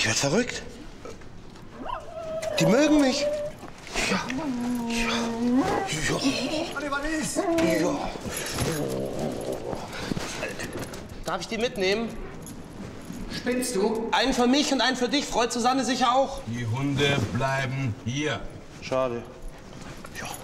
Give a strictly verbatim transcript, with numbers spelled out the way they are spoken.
Ich werd verrückt. Die mögen mich. Ja. Ja. Ja. Was ist? Ja. Darf ich die mitnehmen? Spinnst du? Einen für mich und einen für dich. Freut Susanne sicher auch. Die Hunde bleiben hier. Schade. Ja.